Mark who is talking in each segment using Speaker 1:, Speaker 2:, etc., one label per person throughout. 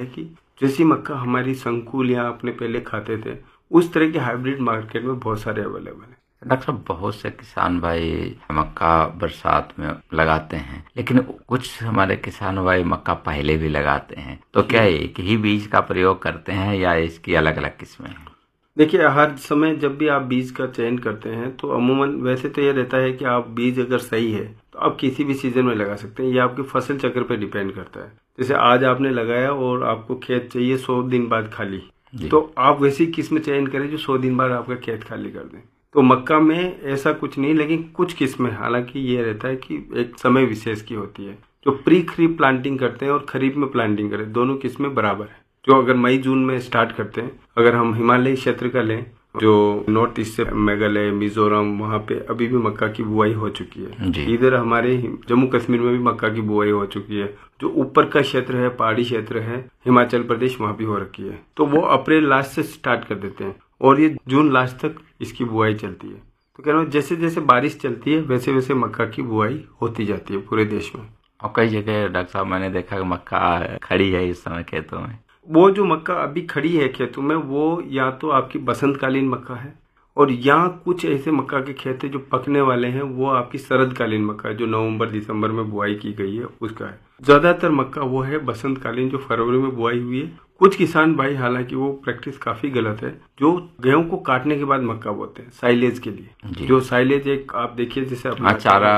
Speaker 1: कि जैसी मक्का हमारी संकुल या अपने पहले खाते थे उस तरह के हाइब्रिड मार्केट में बहुत सारे अवेलेबल है।
Speaker 2: डॉक्टर साहब, बहुत से किसान भाई मक्का बरसात में लगाते हैं, लेकिन कुछ हमारे किसान भाई मक्का पहले भी लगाते हैं, तो क्या एक ही बीज का प्रयोग करते हैं या इसकी अलग अलग किस्में हैं?
Speaker 1: देखिए, हर समय जब भी आप बीज का चयन करते हैं तो अमूमन वैसे तो ये रहता है कि आप बीज अगर सही है तो आप किसी भी सीजन में लगा सकते हैं। ये आपके फसल चक्र पे डिपेंड करता है। जैसे आज आपने लगाया और आपको खेत चाहिए 100 दिन बाद खाली, तो आप वैसी किस्म चयन करें जो 100 दिन बाद आपका खेत खाली कर दें। तो मक्का में ऐसा कुछ नहीं, लेकिन कुछ किस्में, हालांकि ये रहता है कि एक समय विशेष की होती है। जो प्री खरीफ प्लांटिंग करते हैं और खरीफ में प्लांटिंग करें, दोनों किस्में बराबर है। जो अगर मई जून में स्टार्ट करते हैं, अगर हम हिमालय क्षेत्र का लें, जो नॉर्थ ईस्ट से मेघालय, मिजोरम, वहाँ पे अभी भी मक्का की बुआई हो चुकी है। इधर हमारे जम्मू कश्मीर में भी मक्का की बुआई हो चुकी है। जो ऊपर का क्षेत्र है, पहाड़ी क्षेत्र है, हिमाचल प्रदेश, वहाँ भी हो रखी है। तो वो अप्रैल लास्ट से स्टार्ट कर देते हैं और ये जून लास्ट तक इसकी बुआई चलती है। तो कह रहा हूँ, जैसे जैसे बारिश चलती है वैसे वैसे मक्का की बुआई होती जाती है पूरे देश में।
Speaker 2: और कई जगह डॉक्टर साहब मैंने देखा कि मक्का खड़ी है इस समय खेतों में।
Speaker 1: वो जो मक्का अभी खड़ी है खेतों में, वो या तो आपकी बसंतकालीन मक्का है, और यहाँ कुछ ऐसे मक्का के खेत है जो पकने वाले हैं, वो आपकी शरदकालीन मक्का है जो नवंबर दिसंबर में बुआई की गई है, उसका है। ज्यादातर मक्का वो है बसंतकालीन जो फरवरी में बुआई हुई है। कुछ किसान भाई, हालांकि वो प्रैक्टिस काफी गलत है, जो गेहूं को काटने के बाद मक्का बोते हैं साइलेज के लिए। जो साइलेज एक आप देखिए जैसे अपना चारा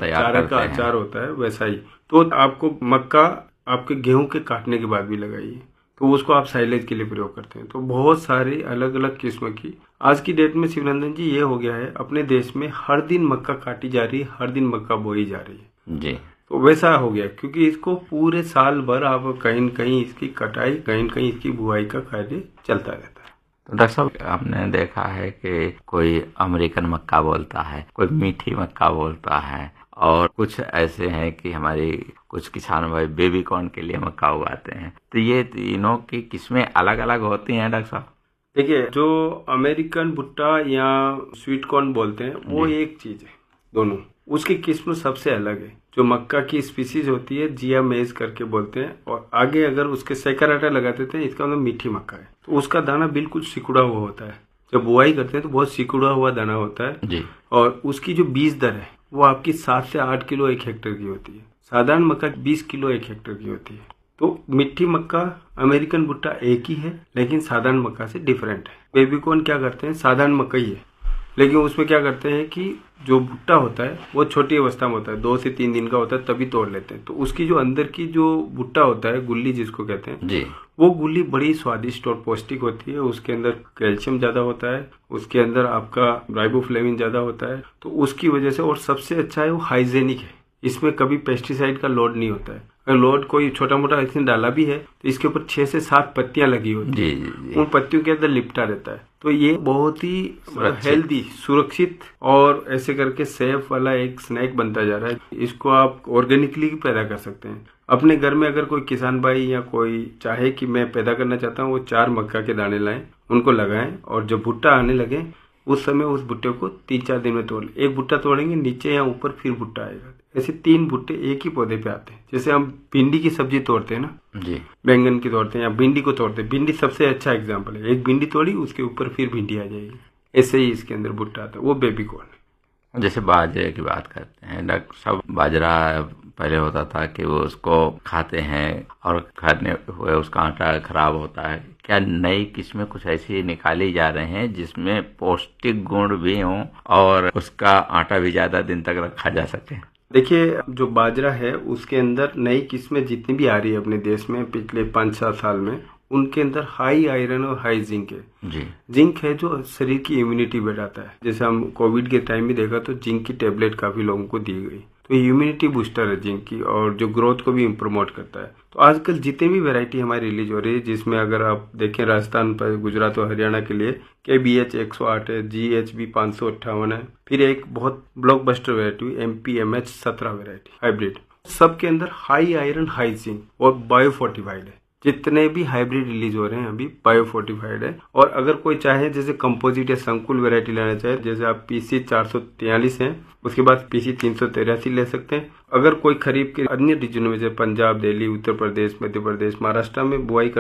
Speaker 1: का अचार होता है, वैसा ही। तो आपको मक्का आपके गेहूं के काटने के बाद भी लगाइए, तो उसको आप साइलेज के लिए प्रयोग करते हैं। तो बहुत सारी अलग अलग किस्म की आज की डेट में शिवनंदन जी ये हो गया है, अपने देश में हर दिन मक्का काटी जा रही है, हर दिन मक्का बोई जा रही है
Speaker 2: जी।
Speaker 1: तो वैसा हो गया, क्योंकि इसको पूरे साल भर आप कहीं न कहीं इसकी कटाई, कहीं न कहीं इसकी बुआई का कार्य चलता रहता है।
Speaker 2: तो डॉक्टर साहब, आपने देखा है कि कोई अमेरिकन मक्का बोलता है, कोई मीठी मक्का बोलता है, और कुछ ऐसे हैं कि हमारी कुछ किसान भाई बेबी कॉर्न के लिए मक्का उगाते हैं। तो ये तीनों की किस्में अलग अलग होती हैं डॉक्टर साहब?
Speaker 1: देखिए, जो अमेरिकन भुट्टा या स्वीट कॉर्न बोलते हैं वो एक चीज है, दोनों उसकी किस्म सबसे अलग है। जो मक्का की स्पीसीज होती है जिया मेज करके बोलते हैं, और आगे अगर उसके सैकराटा लगा देते हैं, इसका मतलब मीठी मक्का है। तो उसका दाना बिल्कुल सिकुड़ा हुआ होता है। जब बुआई करते हैं तो बहुत सिकुड़ा हुआ दाना होता है
Speaker 2: जी।
Speaker 1: और उसकी जो बीज दर है वो आपकी 7 से 8 किलो 1 हेक्टेयर की होती है। साधारण मक्का 20 किलो 1 हेक्टेयर की होती है। तो मिट्टी मक्का, अमेरिकन भुट्टा एक ही है, लेकिन साधारण मक्का से डिफरेंट है। बेबी कॉर्न क्या करते हैं, साधारण मक्का ही है, लेकिन उसमें क्या करते हैं कि जो भुट्टा होता है वो छोटी अवस्था में होता है, 2 से 3 दिन का होता है, तभी तोड़ लेते हैं। तो उसकी जो अंदर की जो भुट्टा होता है, गुल्ली जिसको कहते हैं
Speaker 2: जी,
Speaker 1: वो गुल्ली बड़ी स्वादिष्ट और पौष्टिक होती है। उसके अंदर कैल्शियम ज्यादा होता है, उसके अंदर आपका राइबोफ्लेविन ज्यादा होता है। तो उसकी वजह से, और सबसे अच्छा है वो हाइजेनिक है, इसमें कभी पेस्टिसाइड का लोड नहीं होता है। अगर लोड कोई छोटा मोटा इसने डाला भी है तो इसके ऊपर 6 से 7 पत्तियां लगी होती है, उन पत्तियों के अंदर लिपटा रहता है। तो ये बहुत ही हेल्दी, सुरक्षित और ऐसे करके सेफ वाला एक स्नैक बनता जा रहा है। इसको आप ऑर्गेनिकली पैदा कर सकते हैं अपने घर में। अगर कोई किसान भाई या कोई चाहे कि मैं पैदा करना चाहता हूँ, वो 4 मक्का के दाने लाएं, उनको लगाएं, और जब भुट्टा आने लगे उस समय उस भुट्टे को 3-4 दिन में तोड़, एक भुट्टा तोड़ेंगे, नीचे या ऊपर फिर भुट्टा आएगा। ऐसे 3 भुट्टे एक ही पौधे पे आते हैं। जैसे हम भिंडी की सब्जी तोड़ते हैं ना
Speaker 2: जी,
Speaker 1: बैंगन की तोड़ते हैं या भिंडी को तोड़ते हैं, भिंडी सबसे अच्छा एग्जाम्पल है। एक भिंडी तोड़ी, उसके ऊपर फिर भिंडी आ जाएगी। ऐसे ही इसके अंदर भुट्टा आता है, वो बेबी कॉर्न है।
Speaker 2: जैसे बाजरे की बात करते हैं डॉक्टर साहब, बाजरा पहले होता था कि वो उसको खाते हैं और खाने हुए उसका आटा खराब होता है। क्या नई किस्में कुछ ऐसी निकाली जा रहे हैं जिसमें पौष्टिक गुण भी हों और उसका आटा भी ज्यादा दिन तक रखा जा सके?
Speaker 1: देखिए, जो बाजरा है उसके अंदर नई किस्में जितनी भी आ रही है अपने देश में पिछले 5-7 साल में, उनके अंदर हाई आयरन और हाई जिंक है।
Speaker 2: जी,
Speaker 1: जिंक है जो शरीर की इम्यूनिटी बढ़ाता है। जैसे हम कोविड के टाइम में देखा तो जिंक की टेबलेट काफी लोगों को दी गई, तो इम्यूनिटी बूस्टर है जिंक की, और जो ग्रोथ को भी प्रमोट करता है। तो आजकल जितनी भी वैरायटी हमारी रिलीज हो रही है, जिसमें अगर आप देखें राजस्थान पर, गुजरात और हरियाणा के लिए KBH 108 है, GHB 558 है, फिर एक बहुत blockbuster variety MPMH 17 variety hybrid, सबके अंदर हाई आयरन, हाई जिंक और बायो फोर्टिफाइड है। जितने भी हाइब्रिड रिलीज हो रहे हैं अभी बायो फोर्टिफाइड है। और अगर कोई चाहे जैसे कंपोजिट या संकुल वैरायटी लेना चाहे, जैसे आप PC 443 है, उसके बाद PC 383 ले सकते हैं। अगर कोई खरीफ के अन्य रीजनों में जैसे पंजाब, दिल्ली, उत्तर प्रदेश, मध्य प्रदेश, महाराष्ट्र में बुआई